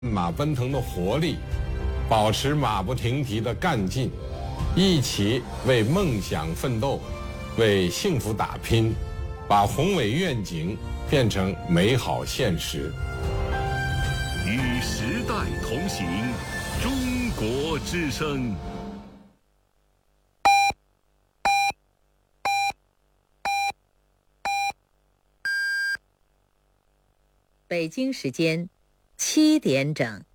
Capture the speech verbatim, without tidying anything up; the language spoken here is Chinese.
马奔腾的活力，保持马不停蹄的干劲，一起为梦想奋斗，为幸福打拼，把宏伟愿景变成美好现实。 与时代同行，中国之声。 北京时间七点整。